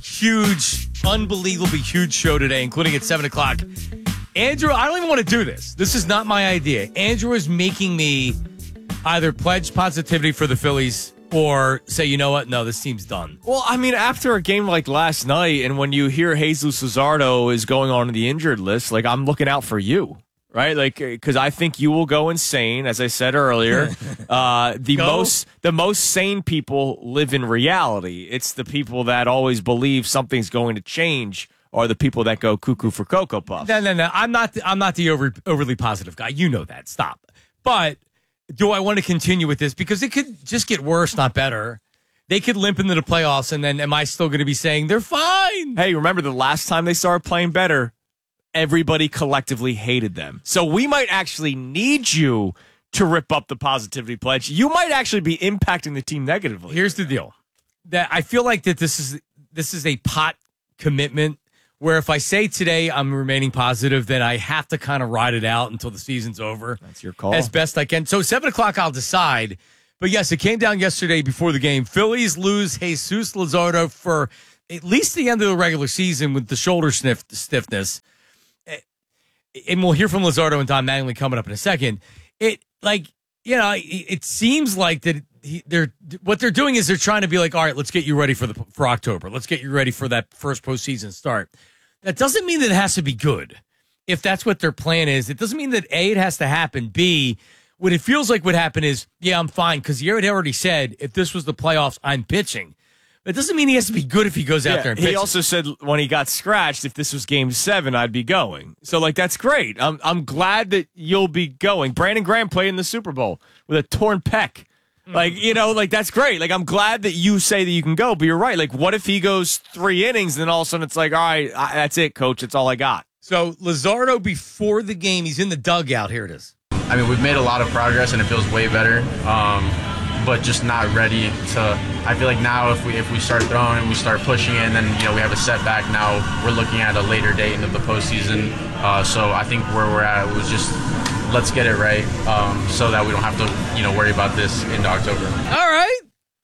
huge, unbelievably huge show today, including at 7 o'clock. Andrew, I don't even want to do this. This is not my idea. Andrew is making me either pledge positivity for the Phillies or say, you know what? No, this team's done. Well, I mean, after a game like last night, and when you hear Jesus Luzardo is going on the injured list, like, I'm looking out for you, right? Like, because I think you will go insane, as I said earlier. The most sane people live in reality. It's the people that always believe something's going to change are the people that go cuckoo for Cocoa Puffs. No. I'm not the overly positive guy. You know that. Stop. But do I want to continue with this? Because it could just get worse, not better. They could limp into the playoffs, and then am I still going to be saying they're fine? Hey, remember the last time they started playing better, everybody collectively hated them. So we might actually need you to rip up the positivity pledge. You might actually be impacting the team negatively. Here's the deal. That I feel like that this is a pot commitment where if I say today I'm remaining positive, then I have to kind of ride it out until the season's over. That's your call. As best I can. So 7 o'clock, I'll decide. But yes, it came down yesterday before the game. Phillies lose Jesus Luzardo for at least the end of the regular season with the shoulder stiffness. And we'll hear from Luzardo and Don Mattingly coming up in a second. It seems like that what they're doing is they're trying to be like, all right, let's get you ready for October. Let's get you ready for that first postseason start. That doesn't mean that it has to be good. If that's what their plan is, it doesn't mean that A, it has to happen. B, what it feels like would happen is, yeah, I'm fine, because you had already said if this was the playoffs, I'm pitching. It doesn't mean he has to be good if he goes out there and pitches. He also said when he got scratched, if this was Game 7, I'd be going. So, that's great. I'm glad that you'll be going. Brandon Graham played in the Super Bowl with a torn pec. That's great. I'm glad that you say that you can go, but you're right. What if he goes 3 innings, and then all of a sudden it's like, all right, that's it, coach. That's all I got. So, Luzardo, before the game, he's in the dugout. Here it is. I mean, we've made a lot of progress, and it feels way better. But just not ready to. I feel like now if we start throwing and we start pushing it, and then we have a setback. Now we're looking at a later date into the postseason. So I think where we're at was just let's get it right, so that we don't have to worry about this into October. All right,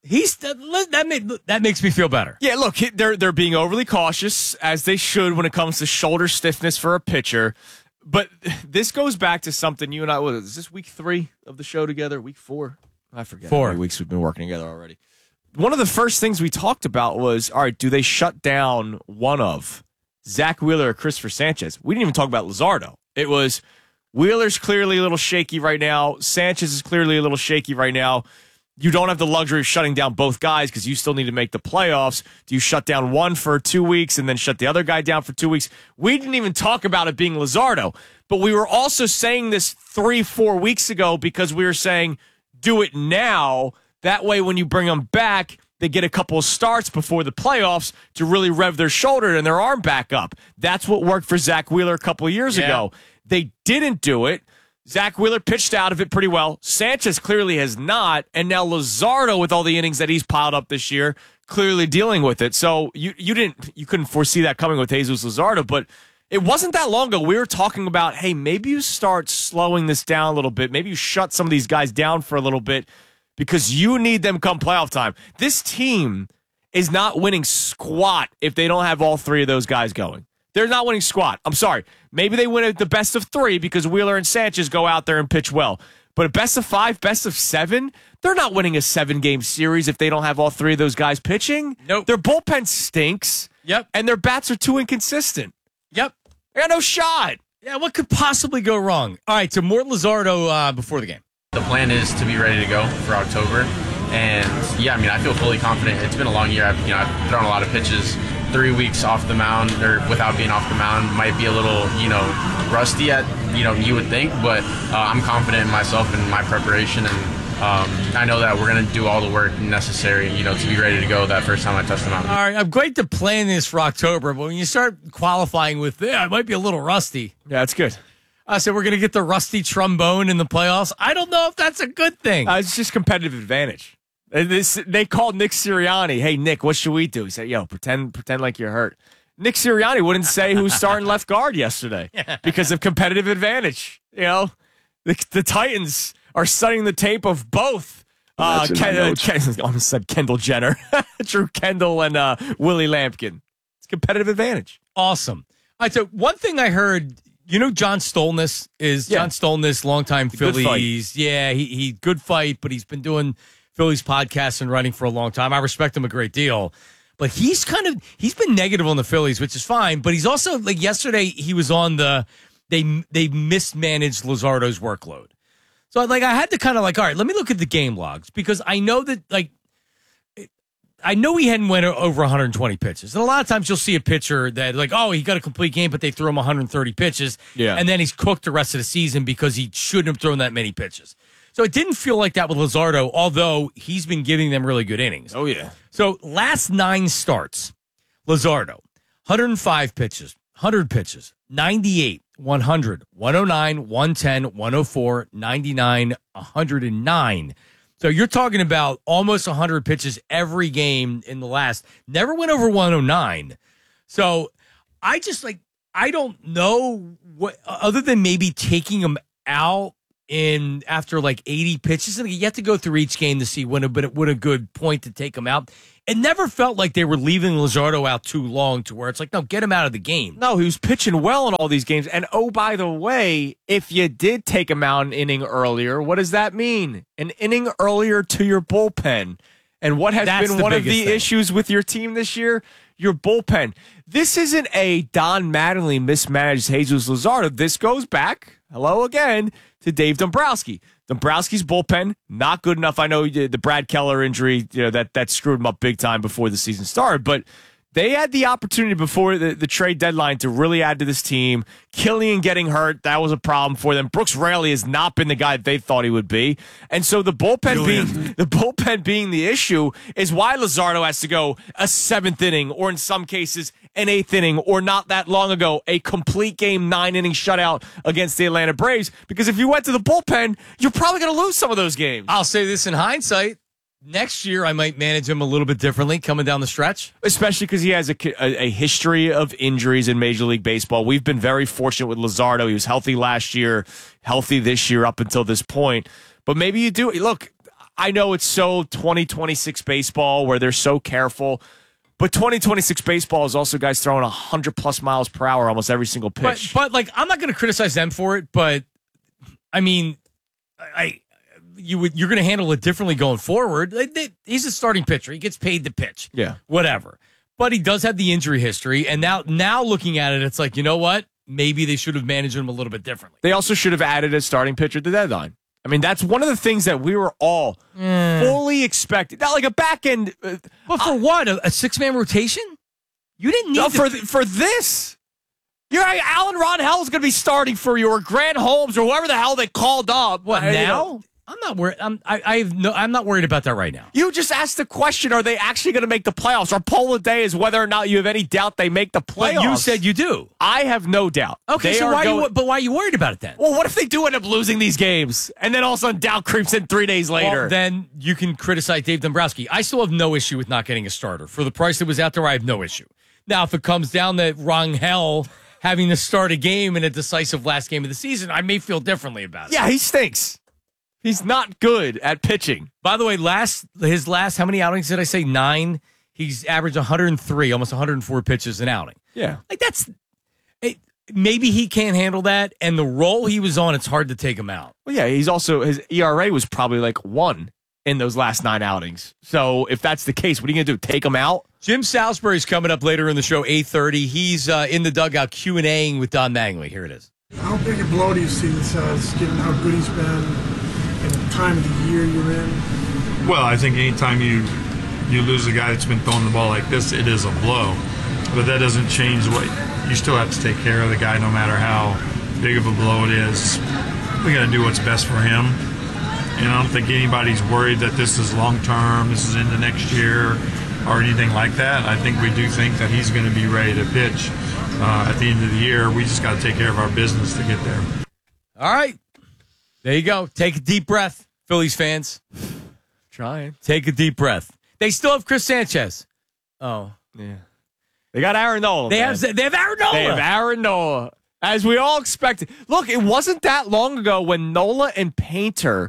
that makes me feel better. Yeah, look, they're being overly cautious, as they should when it comes to shoulder stiffness for a pitcher. But this goes back to something you and I. Is this week 3 of the show together? Week 4? I forget 4 how many weeks we've been working together already. One of the first things we talked about was, all right, do they shut down one of Zach Wheeler or Christopher Sanchez? We didn't even talk about Luzardo. It was Wheeler's clearly a little shaky right now. Sanchez is clearly a little shaky right now. You don't have the luxury of shutting down both guys because you still need to make the playoffs. Do you shut down one for 2 weeks and then shut the other guy down for 2 weeks? We didn't even talk about it being Luzardo. But we were also saying this 3-4 weeks ago because we were saying, do it now. That way, when you bring them back, they get a couple of starts before the playoffs to really rev their shoulder and their arm back up. That's what worked for Zach Wheeler a couple of years ago. They didn't do it. Zach Wheeler pitched out of it pretty well. Sanchez clearly has not. And now Luzardo, with all the innings that he's piled up this year, clearly dealing with it. So you couldn't foresee that coming with Jesus Luzardo, but it wasn't that long ago. We were talking about, hey, maybe you start slowing this down a little bit. Maybe you shut some of these guys down for a little bit because you need them come playoff time. This team is not winning squat if they don't have all 3 of those guys going. They're not winning squat. I'm sorry. Maybe they win at the best of 3 because Wheeler and Sanchez go out there and pitch well. But a best of 5, best of 7, they're not winning a 7-game series if they don't have all 3 of those guys pitching. Nope. Their bullpen stinks. Yep. And their bats are too inconsistent. Yep. They got no shot. Yeah, what could possibly go wrong? All right, so more Luzardo before the game. The plan is to be ready to go for October. And, yeah, I mean, I feel fully confident. It's been a long year. I've thrown a lot of pitches. 3 weeks off the mound or without being off the mound might be a little, rusty at, you would think. But I'm confident in myself and my preparation. And I know that we're going to do all the work necessary, to be ready to go that first time I touch the mound. All right, I'm great to plan this for October, but when you start qualifying with, it might be a little rusty. Yeah, that's good. So we're going to get the rusty trombone in the playoffs. I don't know if that's a good thing. It's just competitive advantage. They called Nick Sirianni. Hey, Nick, what should we do? He said, pretend like you're hurt. Nick Sirianni wouldn't say who's starting left guard yesterday because of competitive advantage. The Titans are studying the tape of both. I almost said Kendall Jenner, Drew Kendall, and Willie Lampkin. competitive advantage. Awesome. All right, so one thing I heard, John Stolness is John Stolness, longtime Phillies. Yeah, he good fight, but he's been doing Phillies podcasts and running for a long time. I respect him a great deal. But he's been negative on the Phillies, which is fine. But he's also, like yesterday, he was on they mismanaged Luzardo's workload. So I had to kind of all right, let me look at the game logs because I know that I know he hadn't went over 120 pitches. And a lot of times you'll see a pitcher that he got a complete game, but they threw him 130 pitches. Yeah. And then he's cooked the rest of the season because he shouldn't have thrown that many pitches. So it didn't feel like that with Luzardo, although he's been giving them really good innings. Oh, yeah. So last 9 starts, Luzardo, 105 pitches, 100 pitches, 98, 100, 109, 110, 104, 99, 109. So you're talking about almost 100 pitches every game in the last. Never went over 109. So I just I don't know what other than maybe taking him out after 80 pitches, and you have to go through each game to see when a good point to take him out. It never felt like they were leaving Luzardo out too long to where it's no, get him out of the game. No, he was pitching well in all these games. And oh, by the way, if you did take him out an inning earlier, what does that mean? An inning earlier to your bullpen. And what has been one of the issues with your team this year? Your bullpen. This isn't a Don Mattingly mismanaged Jesus Luzardo. This goes back, hello again, to Dave Dombrowski. Dombrowski's bullpen, not good enough. I know the Brad Keller injury, that screwed him up big time before the season started, but they had the opportunity before the trade deadline to really add to this team. Killian getting hurt, that was a problem for them. Brooks Raley has not been the guy that they thought he would be. And so the bullpen being the issue is why Luzardo has to go a 7th inning, or in some cases an 8th inning, or not that long ago, a complete game 9-inning shutout against the Atlanta Braves. Because if you went to the bullpen, you're probably going to lose some of those games. I'll say this in hindsight. Next year, I might manage him a little bit differently coming down the stretch. Especially because he has a history of injuries in Major League Baseball. We've been very fortunate with Luzardo. He was healthy last year, healthy this year up until this point. But maybe you do. Look, I know it's so 2026 baseball where they're so careful. But 2026 baseball is also guys throwing 100+ miles per hour almost every single pitch. But I'm not going to criticize them for it. But, I mean, you're going to handle it differently going forward. He's a starting pitcher. He gets paid to pitch. Yeah. Whatever. But he does have the injury history. And now looking at it, it's you know what? Maybe they should have managed him a little bit differently. They also should have added a starting pitcher to the deadline. I mean, that's one of the things that we were all fully expecting. Not like a back end. But for what? A 6-man rotation? You didn't need for this. You're right, Alan Ron-Hell is going to be starting for you, or Grant Holmes, or whoever the hell they called up. What now? I'm not worried. I'm not worried about that right now. You just asked the question: are they actually going to make the playoffs? Our poll of the day is whether or not you have any doubt they make the playoffs. But you said you do. I have no doubt. Okay, so why are you worried about it then? Well, what if they do end up losing these games, and then all of a sudden doubt creeps in 3 days later? Well, then you can criticize Dave Dombrowski. I still have no issue with not getting a starter for the price that was out there. I have no issue. Now, if it comes down to Rangel having to start a game in a decisive last game of the season, I may feel differently about it. Yeah, he stinks. He's not good at pitching. By the way, his last, how many outings did I say? 9. He's averaged 103, almost 104 pitches an outing. Yeah. Maybe he can't handle that, and the role he was on, it's hard to take him out. Well, yeah, he's also, his ERA was probably 1 in those last 9 outings. So if that's the case, what are you going to do, take him out? Jim Salisbury's coming up later in the show, 8:30. He's in the dugout Q&Aing with Don Mattingly. Here it is. How big a blow do you see this as, given how good he's been and the time of the year you're in? Well, I think anytime you lose a guy that's been throwing the ball like this, it is a blow. But that doesn't change what you still have to take care of the guy no matter how big of a blow it is. We got to do what's best for him. And I don't think anybody's worried that this is long term, this is into next year or anything like that. I think we do think that he's going to be ready to pitch at the end of the year. We just got to take care of our business to get there. All right. There you go. Take a deep breath, Phillies fans. Trying. Take a deep breath. They still have Chris Sanchez. Oh. Yeah. They got Aaron Nola. They have Aaron Nola. They have Aaron Nola. As we all expected. Look, it wasn't that long ago when Nola and Painter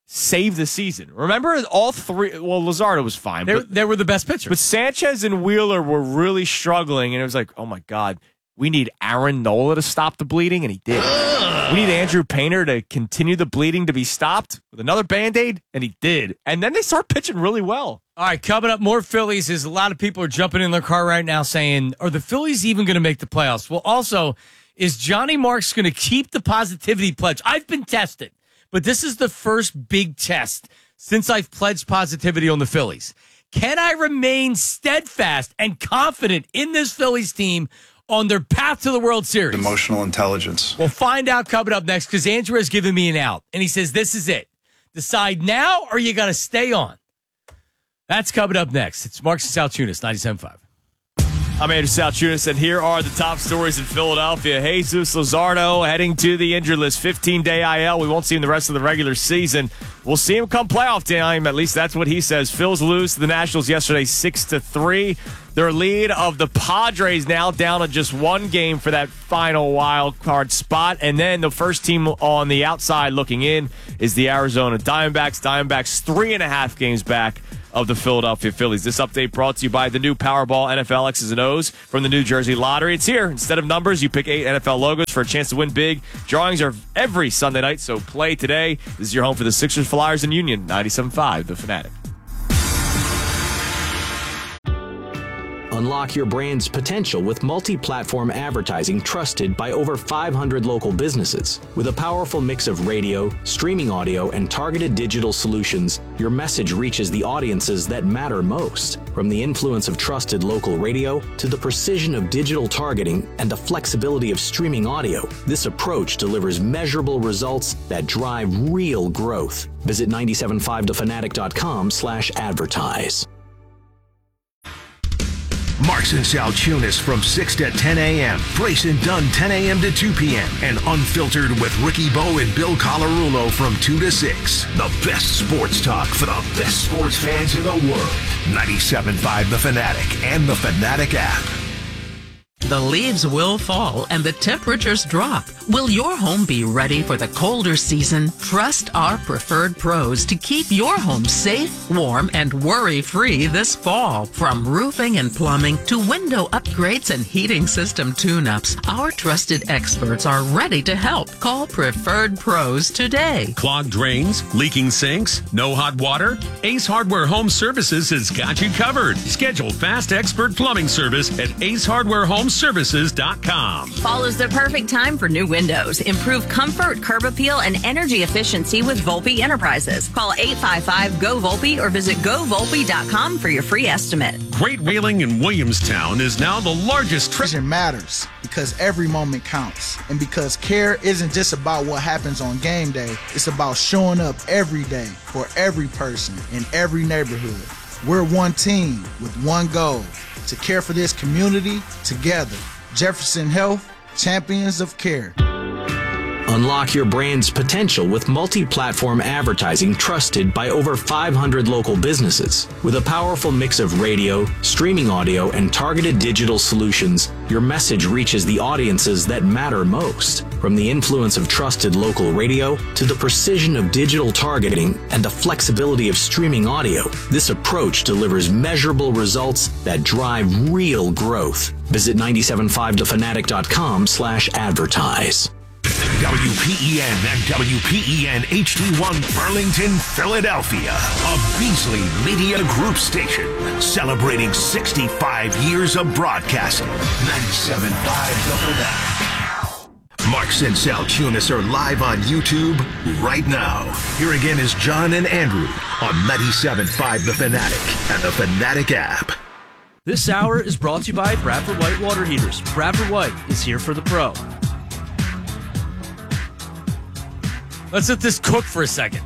save the season. Remember, all three. Well, Luzardo was fine. They were the best pitchers. But Sanchez and Wheeler were really struggling, and it was like, oh my God, we need Aaron Nola to stop the bleeding, and he did. We need Andrew Painter to continue the bleeding to be stopped with another Band-Aid, and he did. And then they start pitching really well. All right, coming up, more Phillies. As a lot of people are jumping in their car right now saying, are the Phillies even going to make the playoffs? Well, also, is Johnny Marks going to keep the positivity pledge? I've been tested, but this is the first big test since I've pledged positivity on the Phillies. Can I remain steadfast and confident in this Phillies team on their path to the World Series? Emotional intelligence. We'll find out coming up next because Andrew has given me an out, and he says, this is it. Decide now or you got to stay on. That's coming up next. It's Marks and Saltunis, 97.5. I'm Andrew Saltunis, and here are the top stories in Philadelphia. Jesus Luzardo heading to the injured list, 15-day IL. We won't see him the rest of the regular season. We'll see him come playoff time. At least that's what he says. Phils lose to the Nationals yesterday, 6-3. Their lead of the Padres now down to just one game for that final wild card spot. And then the first team on the outside looking in is the Arizona Diamondbacks. Diamondbacks 3.5 games back of the Philadelphia Phillies. This update brought to you by the new Powerball NFL X's and O's from the New Jersey Lottery. It's here. Instead of numbers, you pick 8 NFL logos for a chance to win big. Drawings are every Sunday night, so play today. This is your home for the Sixers, Flyers, and Union. 97.5, The Fanatic. Unlock your brand's potential with multi-platform advertising trusted by over 500 local businesses. With a powerful mix of radio, streaming audio, and targeted digital solutions, your message reaches the audiences that matter most. From the influence of trusted local radio to the precision of digital targeting and the flexibility of streaming audio, this approach delivers measurable results that drive real growth. Visit 975thefanatic.com/advertise. Marks and Saltunis from 6 to 10 a.m. Brace and Dunn 10 a.m. to 2 p.m. And Unfiltered with Ricky Bo and Bill Colarulo from 2 to 6. The best sports talk for the best sports fans in the world. 97.5 The Fanatic and the Fanatic app. The leaves will fall and the temperatures drop. Will your home be ready for the colder season? Trust our preferred pros to keep your home safe, warm, and worry-free this fall. From roofing and plumbing to window upgrades and heating system tune-ups, our trusted experts are ready to help. Call Preferred Pros today. Clogged drains, leaking sinks, no hot water? Ace Hardware Home Services has got you covered. Schedule fast expert plumbing service at AceHardwareHomeServices.com. Fall is the perfect time for new windows. Improve comfort, curb appeal, and energy efficiency with Volpe Enterprises. Call 855-GO-VOLPE or visit GoVolpe.com for your free estimate. Great Whaling in Williamstown is now the largest It matters because every moment counts. And because care isn't just about what happens on game day, it's about showing up every day for every person in every neighborhood. We're one team with one goal, to care for this community together. Jefferson Health, champions of care. Unlock your brand's potential with multi-platform advertising trusted by over 500 local businesses. With a powerful mix of radio, streaming audio, and targeted digital solutions, your message reaches the audiences that matter most. From the influence of trusted local radio to the precision of digital targeting and the flexibility of streaming audio, this approach delivers measurable results that drive real growth. Visit 975thefanatic.com/advertise. WPEN and WPEN HD1 Burlington, Philadelphia. A Beasley Media Group station celebrating 65 years of broadcasting. 97.5 The Fanatic. Marks and Saltunis are live on YouTube right now. Here again is John and Andrew on 97.5 The Fanatic and the Fanatic app. This hour is brought to you by Bradford White Water Heaters. Bradford White is here for the pro. Let's let this cook for a second.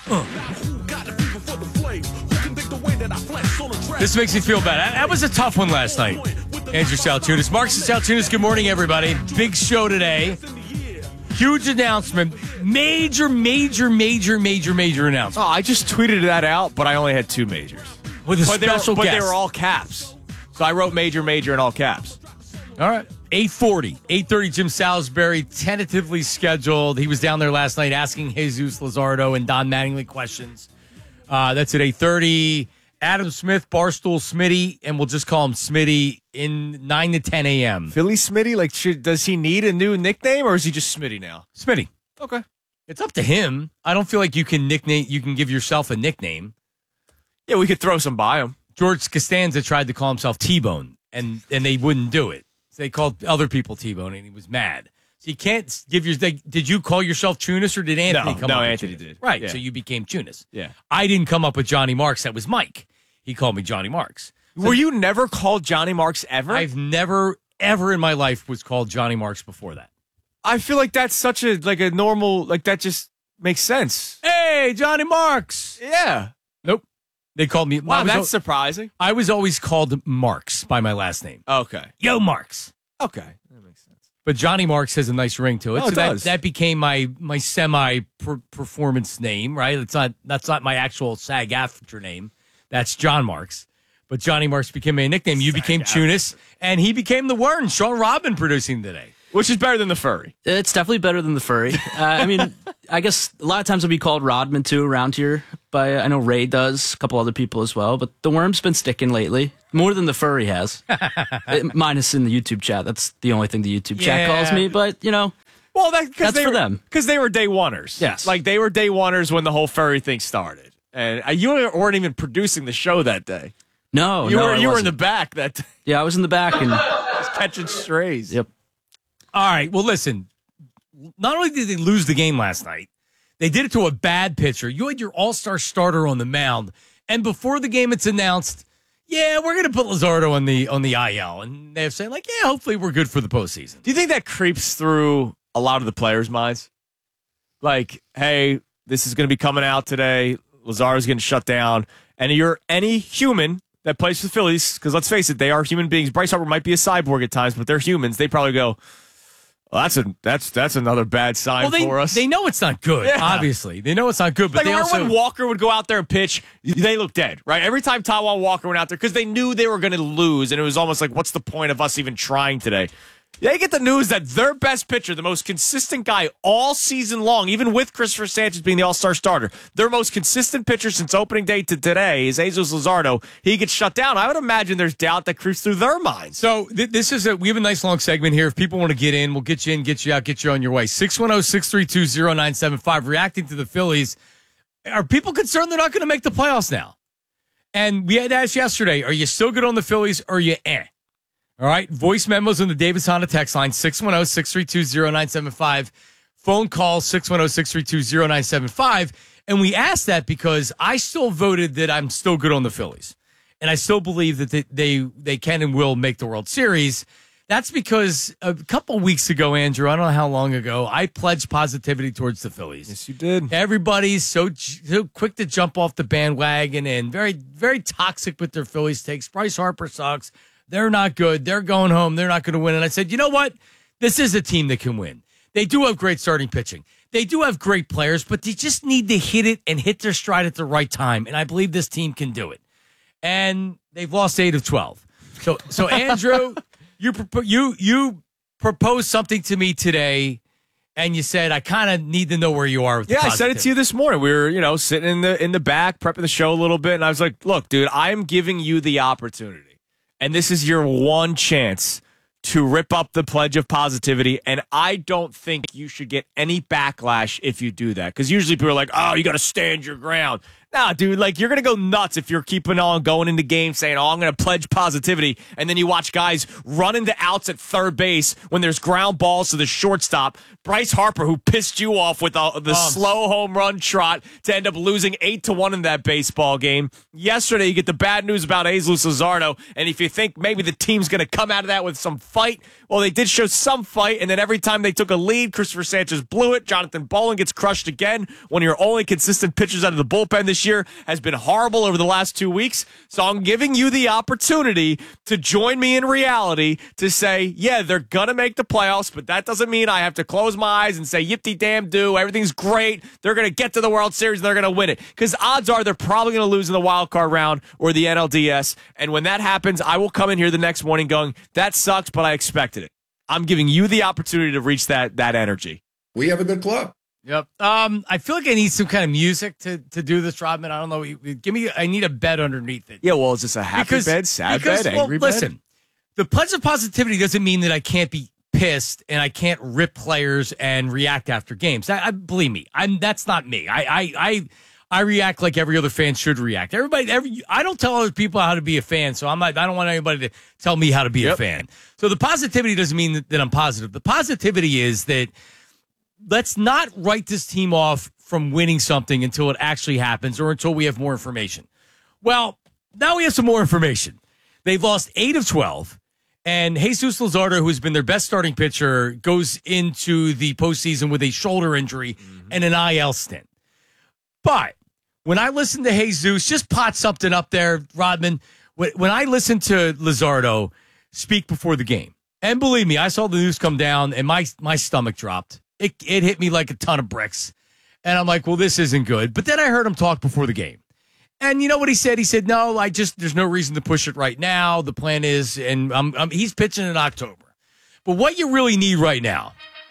This makes me feel bad. That was a tough one last night. Andrew Saltunis. Marks and Saltunis, good morning, everybody. Big show today. Huge announcement. Major announcement. Oh, I just tweeted that out, but I only had 2 majors. With a special guest. But they were all caps. So I wrote major in all caps. All right. 8:30, Jim Salisbury, tentatively scheduled. He was down there last night asking Jesus Luzardo and Don Mattingly questions. That's at 8:30. Adam Smith, Barstool Smitty, and we'll just call him Smitty, in 9 to 10 a.m. Philly Smitty? Like, does he need a new nickname, or is he just Smitty now? Smitty. Okay. It's up to him. I don't feel like you can give yourself a nickname. Yeah, we could throw some by him. George Costanza tried to call himself T-Bone, and they wouldn't do it. So they called other people T-Bone, and he was mad. So you can't give did you call yourself Chunas, or did Anthony come up with Anthony Chunas? did. Right, Yeah. so you became Chunas. Yeah. I didn't come up with Johnny Marks. That was Mike. He called me Johnny Marks. So Were you never called Johnny Marks ever? I've never, ever in my life was called Johnny Marks before that. I feel like that's such a normal, that just makes sense. Hey, Johnny Marks. Yeah. Nope. They called me. Wow, that's surprising. I was always called Marks by my last name. Okay. Yo, Marks. Okay. That makes sense. But Johnny Marks has a nice ring to it. Oh, it does. That became my semi-performance name, right? That's not my actual SAG-AFTRA name. That's John Marks. But Johnny Marks became a nickname. You became Chunas, and he became the Wern. Sean Robin producing today. Which is better than the furry. It's definitely better than the furry. I mean, I guess a lot of times I'll be called Rodman, too, around here. I know Ray does, a couple other people as well. But the Worm's been sticking lately, more than the furry has. Minus in the YouTube chat. That's the only thing the YouTube chat calls me. But, well, that's for them. Because they were day oneers. Yes. Like, they were day oneers when the whole furry thing started. And you weren't even producing the show that day. No, you I were wasn't. in the back that day. Yeah, I was in the back and just catching strays. Yep. All right. Well, listen. Not only did they lose the game last night, they did it to a bad pitcher. You had your all-star starter on the mound, and before the game, it's announced, yeah, we're going to put Luzardo on the IL, and they're saying like, yeah, hopefully we're good for the postseason. Do you think that creeps through a lot of the players' minds? Like, hey, this is going to be coming out today. Luzardo's getting shut down. And you're any human that plays for the Phillies, because let's face it, they are human beings. Bryce Harper might be a cyborg at times, but they're humans. They probably go, well, that's another bad sign for us. They know it's not good, obviously. They know it's not good, but like, they remember also... when Walker would go out there and pitch, they look dead, right? Every time Taijuan Walker went out there, because they knew they were going to lose, and it was almost like, what's the point of us even trying today? They get the news that their best pitcher, the most consistent guy all season long, even with Christopher Sanchez being the all-star starter, their most consistent pitcher since opening day to today is Jesus Luzardo. He gets shut down. I would imagine there's doubt that creeps through their minds. So this is we have a nice long segment here. If people want to get in, we'll get you in, get you out, get you on your way. 610-632-0975, reacting to the Phillies. Are people concerned they're not going to make the playoffs now? And we had asked yesterday, are you still good on the Phillies or are you eh? All right, voice memos on the Davis Honda text line, 610-632-0975. Phone call, 610-632-0975. And we asked that because I still voted that I'm still good on the Phillies. And I still believe that they can and will make the World Series. That's because a couple weeks ago, Andrew, I don't know how long ago, I pledged positivity towards the Phillies. Yes, you did. Everybody's so quick to jump off the bandwagon and very, very toxic with their Phillies takes. Bryce Harper sucks. They're not good. They're going home. They're not going to win. And I said, you know what? This is a team that can win. They do have great starting pitching. They do have great players, but they just need to hit it and hit their stride at the right time. And I believe this team can do it. And they've lost 8 of 12. So Andrew, you proposed something to me today, and you said I kind of need to know where you are with the I said it to you this morning. We were, sitting in the back, prepping the show a little bit, and I was like, look, dude, I'm giving you the opportunity. And this is your one chance to rip up the pledge of positivity. And I don't think you should get any backlash if you do that. Because usually people are like, oh, you got to stand your ground. Nah, dude, you're going to go nuts if you're keeping on going into games saying, oh, I'm going to pledge positivity. And then you watch guys run into outs at third base when there's ground balls to the shortstop. Bryce Harper, who pissed you off with the slow home run trot to end up losing 8-1 in that baseball game. Yesterday, you get the bad news about Jesus Luzardo. And if you think maybe the team's going to come out of that with some fight, well, they did show some fight. And then every time they took a lead, Christopher Sanchez blew it. Jonathan Bolin gets crushed again. One of your only consistent pitchers out of the bullpen this year has been horrible over the last 2 weeks. So I'm giving you the opportunity to join me in reality to say, yeah, they're going to make the playoffs, but that doesn't mean I have to close my eyes and say, yip-de-damn-do, everything's great. They're going to get to the World Series and they're going to win it. Because odds are they're probably going to lose in the wild card round or the NLDS. And when that happens, I will come in here the next morning going, that sucks, but I expected it. I'm giving you the opportunity to reach that energy. We have a good club. Yep. I feel like I need some kind of music to do this, Rodman. I don't know. I need a bed underneath it. Yeah, well, is this a happy bed, sad bed, angry bed? Listen, the pledge of positivity doesn't mean that I can't be pissed and I can't rip players and react after games. Believe me, that's not me. I react like every other fan should react. I don't tell other people how to be a fan, so I don't want anybody to tell me how to be a fan. So the positivity doesn't mean that I'm positive. The positivity is that let's not write this team off from winning something until it actually happens or until we have more information. Well, now we have some more information. They've lost 8 of 12, and Jesus Luzardo, who's been their best starting pitcher, goes into the postseason with a shoulder injury and an IL stint. But when I listen to Jesus, just pot something up there, Rodman, when I listen to Luzardo speak before the game, and believe me, I saw the news come down, and my stomach dropped. It hit me like a ton of bricks. And I'm like, well, this isn't good. But then I heard him talk before the game. And you know what he said? He said, no, there's no reason to push it right now. The plan is, and he's pitching in October. But what you really need right now,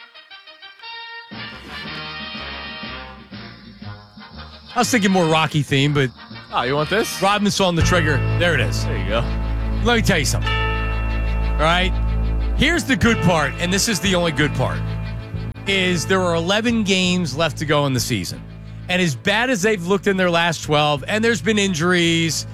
I was thinking more Rocky theme, but. Oh, you want this? Rodman's on the trigger. There it is. There you go. Let me tell you something. All right? Here's the good part, and this is the only good part, is there are 11 games left to go in the season. And as bad as they've looked in their last 12, and there's been injuries,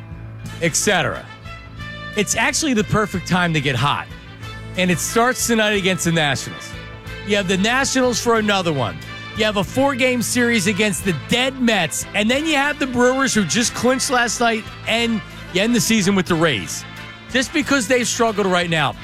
etc., it's actually the perfect time to get hot. And it starts tonight against the Nationals. You have the Nationals for another one. You have a 4-game series against the dead Mets. And then you have the Brewers, who just clinched last night, and you end the season with the Rays. Just because they've struggled right now,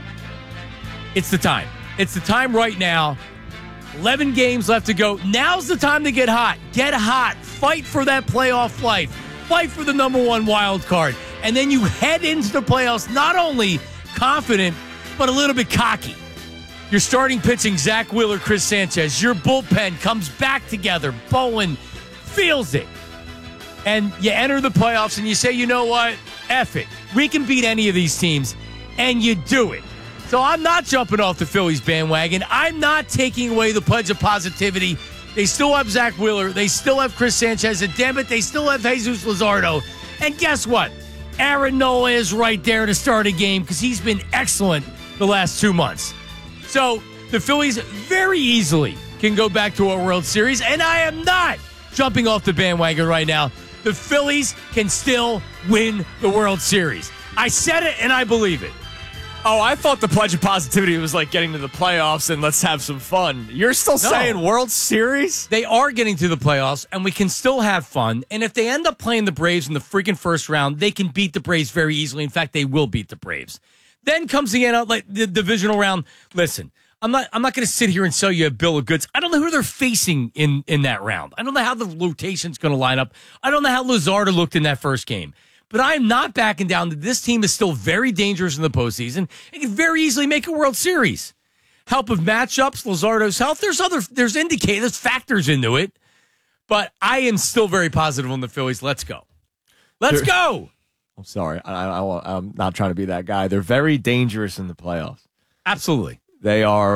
it's the time. It's the time right now. 11 games left to go. Now's the time to get hot. Get hot. Fight for that playoff life. Fight for the number 1 wild card. And then you head into the playoffs not only confident, but a little bit cocky. You're starting pitching Zach Wheeler, Chris Sanchez. Your bullpen comes back together. Bowen feels it. And you enter the playoffs and you say, you know what? F it. We can beat any of these teams. And you do it. So I'm not jumping off the Phillies bandwagon. I'm not taking away the pledge of positivity. They still have Zach Wheeler. They still have Chris Sanchez. And damn it, they still have Jesus Luzardo. And guess what? Aaron Nola is right there to start a game because he's been excellent the last 2 months. So the Phillies very easily can go back to a World Series. And I am not jumping off the bandwagon right now. The Phillies can still win the World Series. I said it and I believe it. Oh, I thought the pledge of positivity was like getting to the playoffs and let's have some fun. You're still saying World Series? They are getting to the playoffs, and we can still have fun. And if they end up playing the Braves in the freaking first round, they can beat the Braves very easily. In fact, they will beat the Braves. Then comes the divisional round. Listen, I'm not going to sit here and sell you a bill of goods. I don't know who they're facing in that round. I don't know how the rotation's going to line up. I don't know how Luzardo looked in that first game. But I'm not backing down. This team is still very dangerous in the postseason. It can very easily make a World Series. Help of matchups, Luzardo's health. There's indicators, factors into it. But I am still very positive on the Phillies. Let's go. Let's go. I'm sorry. I'm not trying to be that guy. They're very dangerous in the playoffs. Absolutely. They are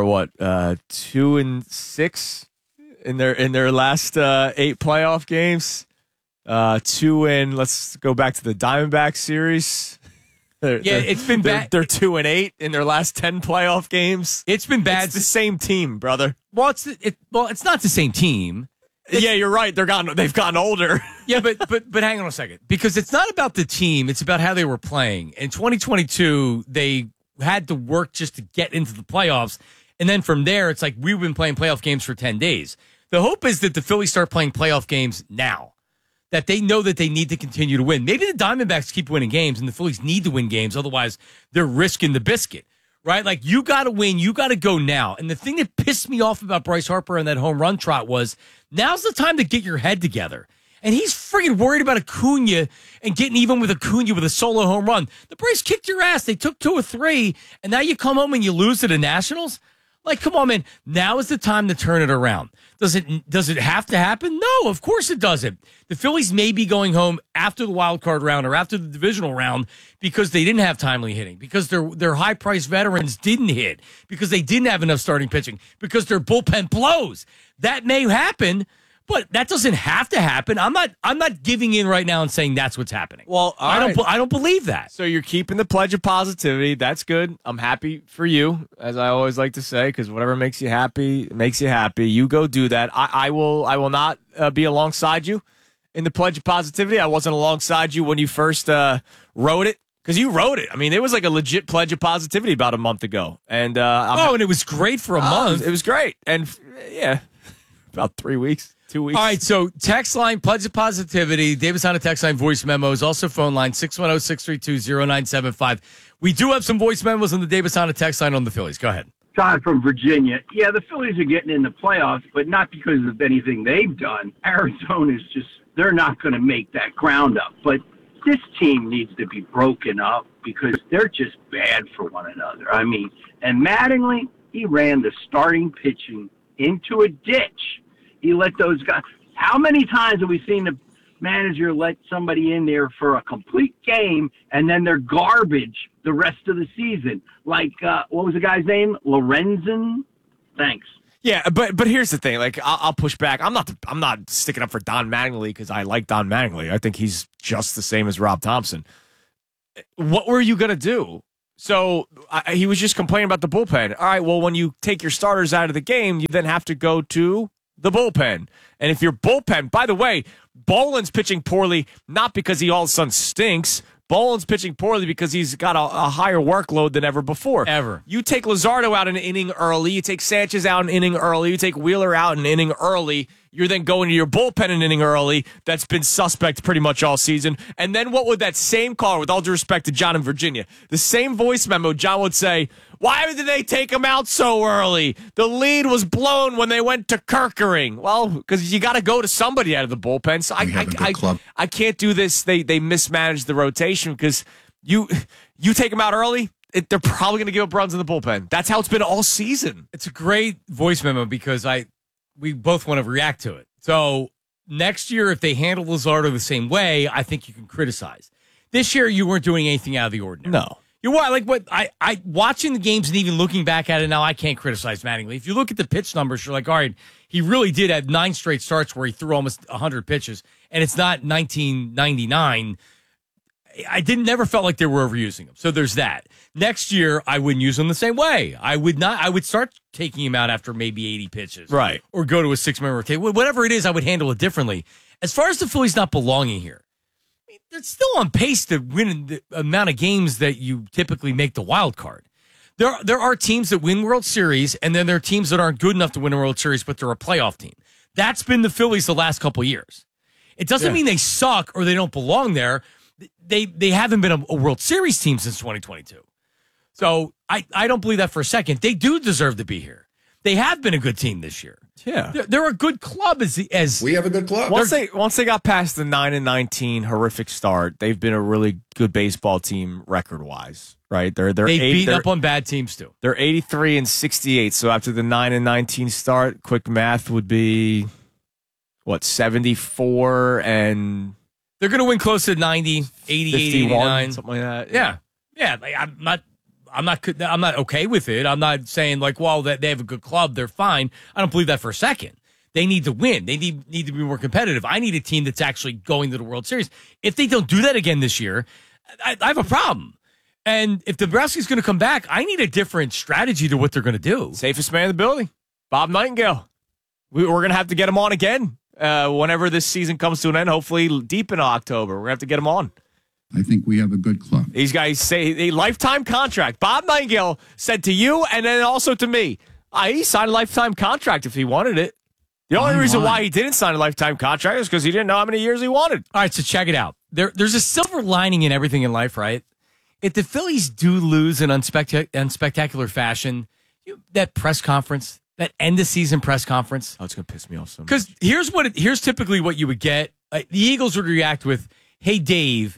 2-6 in their last 8 playoff games. 2 in. Let's go back to the Diamondback series. It's been bad. They're 2-8 in their last 10 playoff games. It's been bad. It's the same team, brother. Well, it's not the same team. Yeah, you're right. They've gotten older. Yeah, but hang on a second, because it's not about the team. It's about how they were playing. In 2022, they had to work just to get into the playoffs, and then from there, it's like we've been playing playoff games for 10 days. The hope is that the Phillies start playing playoff games now. That they know that they need to continue to win. Maybe the Diamondbacks keep winning games and the Phillies need to win games. Otherwise, they're risking the biscuit, right? Like, you got to win. You got to go now. And the thing that pissed me off about Bryce Harper and that home run trot was now's the time to get your head together. And he's friggin' worried about Acuna and getting even with Acuna with a solo home run. The Braves kicked your ass. They took 2 or 3, and now you come home and you lose to the Nationals? Like, come on, man. Now is the time to turn it around. Does it have to happen? No, of course it doesn't. The Phillies may be going home after the wild card round or after the divisional round because they didn't have timely hitting, because their high-priced veterans didn't hit, because they didn't have enough starting pitching, because their bullpen blows. That may happen, but that doesn't have to happen. I'm not giving in right now and saying that's what's happening. Well, I don't believe that. So you're keeping the pledge of positivity. That's good. I'm happy for you, as I always like to say, because whatever makes you happy makes you happy. You go do that. I will not be alongside you in the pledge of positivity. I wasn't alongside you when you first wrote it, because you wrote it. I mean, it was like a legit pledge of positivity about a month ago, and and it was great for a month. It was great, and yeah, about 3 weeks. 2 weeks. All right, so text line, pledge of positivity, Davis on a text line, voice memos, also phone line, 610-632-0975. We do have some voice memos on the Davis on a text line on the Phillies. Go ahead. Todd from Virginia. Yeah, the Phillies are getting in the playoffs, but not because of anything they've done. Arizona's they're not going to make that ground up. But this team needs to be broken up because they're just bad for one another. I mean, and Mattingly, he ran the starting pitching into a ditch. He let those guys. How many times have we seen the manager let somebody in there for a complete game and then they're garbage the rest of the season? Like, what was the guy's name? Lorenzen? Thanks. Yeah, but here's the thing. Like, I'll push back. I'm not sticking up for Don Mattingly because I like Don Mattingly. I think he's just the same as Rob Thompson. What were you gonna do? So he was just complaining about the bullpen. All right, well, when you take your starters out of the game, you then have to go to the bullpen. And if your bullpen, by the way, Boland's pitching poorly, not because he all of a sudden stinks. Boland's pitching poorly because he's got a higher workload than ever before. You take Luzardo out an inning early. You take Sanchez out an inning early. You take Wheeler out an inning early. You're then going to your bullpen an inning early. That's been suspect pretty much all season. And then what would that same caller, with all due respect to John in Virginia, the same voice memo, John would say, why did they take him out so early? The lead was blown when they went to Kerkering. Well, because you got to go to somebody out of the bullpen. So I can't do this. They mismanaged the rotation because you take them out early, they're probably going to give up runs in the bullpen. That's how it's been all season. It's a great voice memo because we both want to react to it. So next year, if they handle Luzardo the same way, I think you can criticize. This year, you weren't doing anything out of the ordinary. No. You're right. Like what I watching the games and even looking back at it now, I can't criticize Mattingly. If you look at the pitch numbers, you're like, all right, he really did have 9 straight starts where he threw almost 100 pitches, and it's not 1999. I never felt like they were overusing him. So there's that. Next year, I wouldn't use him the same way. I would not. I would start taking him out after maybe 80 pitches, right? Or go to a 6-man rotation. Whatever it is, I would handle it differently. As far as the Phillies not belonging here, they're still on pace to win the amount of games that you typically make the wild card. There are teams that win World Series, and then there are teams that aren't good enough to win a World Series, but they're a playoff team. That's been the Phillies the last couple of years. It doesn't mean they suck or they don't belong there. They haven't been a World Series team since 2022. So I don't believe that for a second. They do deserve to be here. They have been a good team this year. Yeah, they're a good club. As we have a good club. Once they got past the 9-19 horrific start, they've been a really good baseball team record wise. Right? They've beaten up on bad teams too. They're 83-68. So after the 9-19 start, quick math would be what 74 and. They're going to win close to 90, 80, 89. Something like that. Yeah. Like, I'm not okay with it. I'm not saying like, well, that they have a good club. They're fine. I don't believe that for a second. They need to win. They need to be more competitive. I need a team that's actually going to the World Series. If they don't do that again this year, I have a problem. And if Dombrowski's going to come back, I need a different strategy to what they're going to do. Safest man in the building, Bob Nightingale. We're going to have to get him on again. Whenever this season comes to an end, hopefully deep in October, we're going to have to get him on. I think we have a good club. These guys say a lifetime contract. Bob Nightingale said to you and then also to me, he signed a lifetime contract if he wanted it. The only reason why he didn't sign a lifetime contract is because he didn't know how many years he wanted. All right, so check it out. There's a silver lining in everything in life, right? If the Phillies do lose in unspectacular fashion, that press conference, that end of season press conference. Oh, it's going to piss me off so much. Because here's typically what you would get. The Eagles would react with, hey, Dave,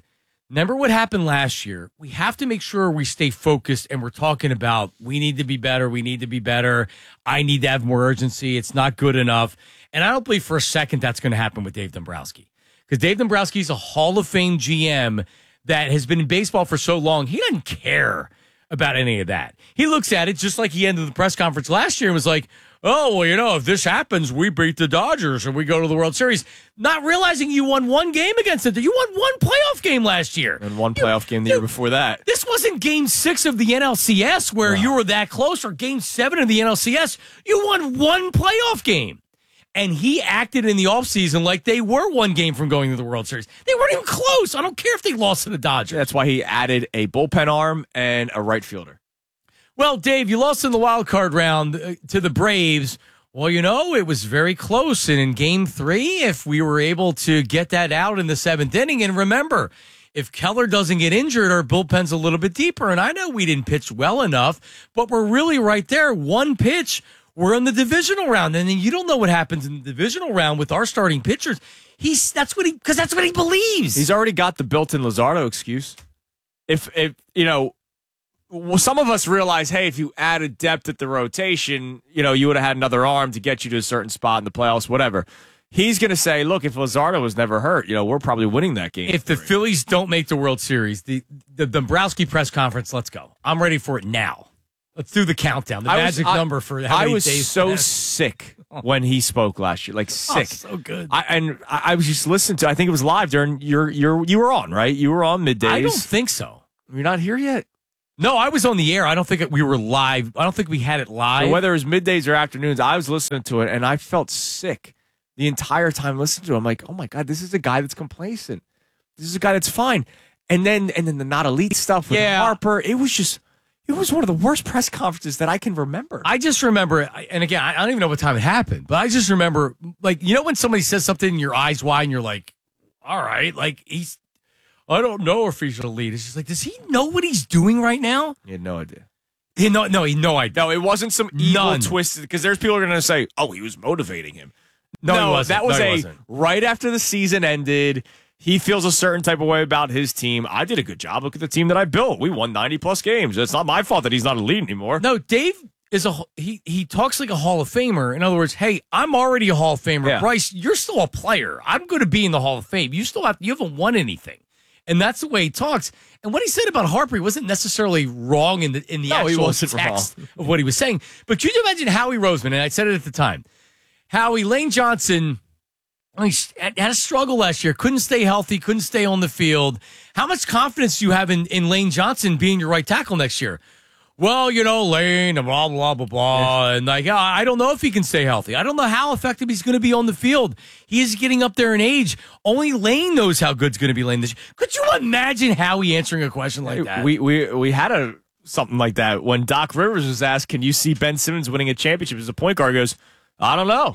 Remember what happened last year? We have to make sure we stay focused, and we're talking about we need to be better. We need to be better. I need to have more urgency. It's not good enough. And I don't believe for a second that's going to happen with Dave Dombrowski, because Dave Dombrowski is a Hall of Fame GM that has been in baseball for so long. He doesn't care about any of that. He looks at it just like he ended the press conference last year and was like, oh, well, if this happens, we beat the Dodgers and we go to the World Series. Not realizing you won one game against it. You won one playoff game last year. And one playoff game the year before that. This wasn't Game 6 of the NLCS where you were that close, or Game 7 of the NLCS. You won one playoff game. And he acted in the offseason like they were one game from going to the World Series. They weren't even close. I don't care if they lost to the Dodgers. That's why he added a bullpen arm and a right fielder. Well, Dave, you lost in the wild card round to the Braves. Well, it was very close. And in Game 3, if we were able to get that out in the 7th inning, and remember, if Keller doesn't get injured, our bullpen's a little bit deeper. And I know we didn't pitch well enough, but we're really right there. One pitch, we're in the divisional round. And then you don't know what happens in the divisional round with our starting pitchers. That's what he believes. He's already got the built-in Luzardo excuse. If some of us realize, hey, if you added depth at the rotation, you would have had another arm to get you to a certain spot in the playoffs, whatever. He's going to say, look, if Luzardo was never hurt, we're probably winning that game. If the Phillies don't make the World Series, the Dombrowski press conference, let's go. I'm ready for it now. Let's do the countdown, the magic number for how many days. I was so sick when he spoke last year, sick. Oh, so good. I was just listening to, I think it was live during you were on, right? You were on middays. I don't think so. You're not here yet? No, I was on the air. I don't think we were live. I don't think we had it live. So whether it was middays or afternoons, I was listening to it, and I felt sick the entire time listening to it. I'm like, oh, my God, this is a guy that's complacent. This is a guy that's fine. And then the not elite stuff with Harper, it was one of the worst press conferences that I can remember. I just remember, and again, I don't even know what time it happened, but I just remember, when somebody says something and your eyes wide and you're like, all right, I don't know if he's going to lead. It's just does he know what he's doing right now? He had no idea. He had no idea. No, it wasn't some evil twist, because there's people who are going to say, oh, he was motivating him. No, he wasn't. That was right after the season ended. He feels a certain type of way about his team. I did a good job. Look at the team that I built. We won 90-plus games. It's not my fault that he's not a lead anymore. No, Dave is he talks like a Hall of Famer. In other words, hey, I'm already a Hall of Famer. Yeah. Bryce, you're still a player. I'm going to be in the Hall of Fame. You haven't won anything. And that's the way he talks. And what he said about Harper, he wasn't necessarily wrong in the actual text of what he was saying. But could you imagine Howie Roseman, and I said it at the time, Lane Johnson had a struggle last year, couldn't stay healthy, couldn't stay on the field. How much confidence do you have in Lane Johnson being your right tackle next year? Well, Lane, blah, blah, blah, blah. And I don't know if he can stay healthy. I don't know how effective he's going to be on the field. He is getting up there in age. Only Lane knows how good's going to be Lane this year. Could you imagine Howie answering a question like that? We had something like that when Doc Rivers was asked, can you see Ben Simmons winning a championship as a point guard? He goes, I don't know.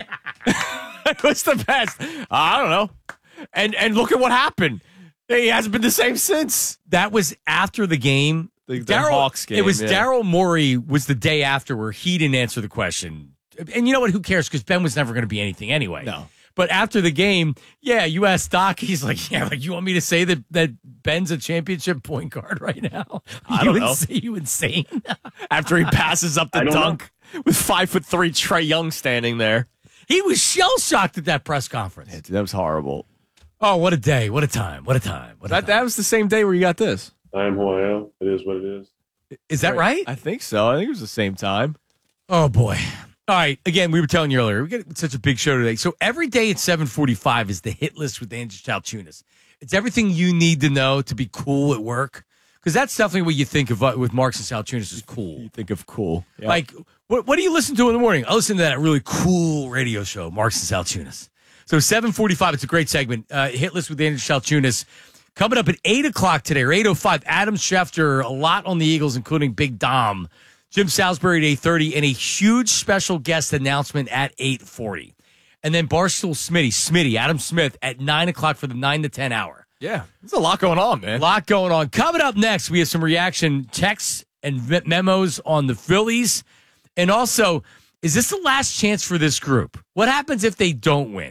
It was the best. I don't know. And look at what happened. He hasn't been the same since. That was after the game. The Hawks game. It was Daryl Morey was the day after where he didn't answer the question. And you know what? Who cares? Because Ben was never going to be anything anyway. No. But after the game, you asked Doc, he's like, you want me to say that Ben's a championship point guard right now? I don't know. You insane? After he passes up the dunk with 5'3" Trae Young standing there. He was shell-shocked at that press conference. Yeah, that was horrible. Oh, what a day. What a time. What a time. That was the same day where you got this. I am who I am. It is what it is. Is that right? I think so. I think it was the same time. Oh, boy. All right. Again, we were telling you earlier, we got such a big show today. So every day at 7:45 is the hit list with Angie Chalchunas. It's everything you need to know to be cool at work. Because that's definitely what you think of with Marks and Chalchunas is cool. You think of cool. Yep. Like, what do you listen to in the morning? I listen to that really cool radio show, Marks and Chalchunas. So 7:45, it's a great segment. Hit list with Angie Chalchunas. Coming up at 8 o'clock today, or 8:05, Adam Schefter, a lot on the Eagles, including Big Dom. Jim Salisbury at 8:30, and a huge special guest announcement at 8:40. And then Barstool Smitty, Adam Smith, at 9 o'clock for the 9 to 10 hour. Yeah, there's a lot going on, man. A lot going on. Coming up next, we have some reaction texts and memos on the Phillies. And also, is this the last chance for this group? What happens if they don't win?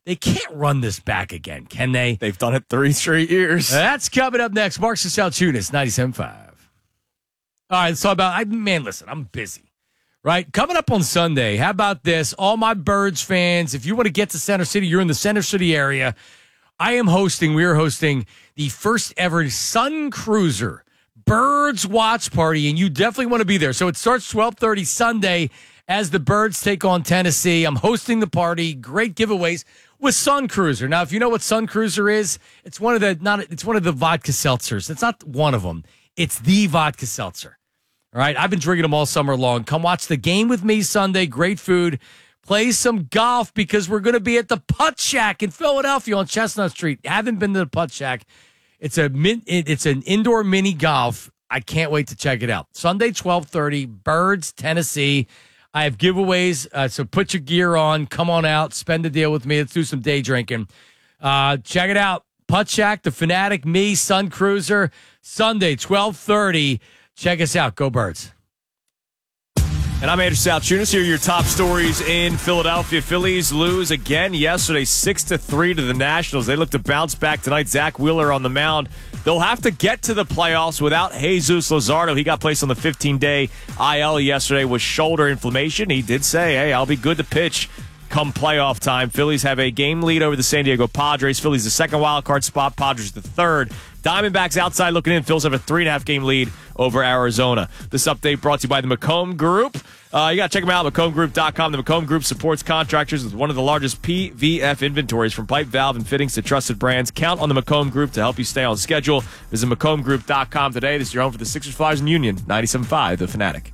They can't run this back again, can they? They've done it 3 straight years. That's coming up next. Marks and Salchunas, 97.5. All right, let's talk about, listen, I'm busy, right? Coming up on Sunday, how about this? All my Birds fans, if you want to get to Center City, you're in the Center City area, we are hosting the first ever Sun Cruiser Birds Watch Party, and you definitely want to be there. So it starts 12:30 Sunday as the Birds take on Tennessee. I'm hosting the party. Great giveaways with Sun Cruiser. Now, if you know what Sun Cruiser is, it's one of the vodka seltzers. It's not one of them. It's the vodka seltzer. All right, I've been drinking them all summer long. Come watch the game with me Sunday. Great food. Play some golf because we're going to be at the Putt Shack in Philadelphia on Chestnut Street. Haven't been to the Putt Shack. It's an indoor mini golf. I can't wait to check it out. Sunday, 12:30, Birds, Tennessee. I have giveaways, so put your gear on. Come on out. Spend a deal with me. Let's do some day drinking. Check it out. Putt Shack, The Fanatic, me, Sun Cruiser. Sunday, 12:30. Check us out. Go Birds. And I'm Andrew Salchunas. Here are your top stories in Philadelphia. Phillies lose again yesterday, 6-3 to the Nationals. They look to bounce back tonight. Zach Wheeler on the mound. They'll have to get to the playoffs without Jesus Luzardo. He got placed on the 15-day IL yesterday with shoulder inflammation. He did say, hey, I'll be good to pitch come playoff time. Phillies have a game lead over the San Diego Padres. Phillies the second wild card spot, Padres the third. Diamondbacks outside looking in. Phillies have a 3.5 game lead over Arizona. This update brought to you by the McComb Group. You got to check them out at McCombGroup.com. The McComb Group supports contractors with one of the largest PVF inventories from pipe, valve, and fittings to trusted brands. Count on the McComb Group to help you stay on schedule. Visit McCombGroup.com today. This is your home for the Sixers, Flyers, and Union. 97.5, The Fanatic.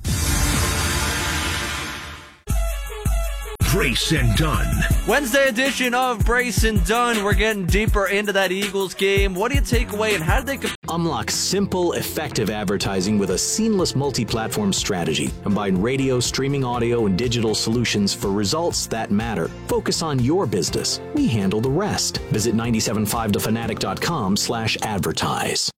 Brace and Dunn. Wednesday edition of Brace and Dunn. We're getting deeper into that Eagles game. What do you take away and how did they Unlock simple, effective advertising with a seamless multi-platform strategy. Combine radio, streaming audio, and digital solutions for results that matter. Focus on your business. We handle the rest. Visit 975thefanatic.com/advertise.